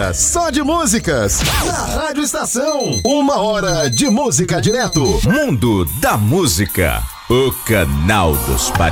hora só de músicas. Na Rádio Estação. 1 hora de música direto. Mundo da Música. O canal dos paredões.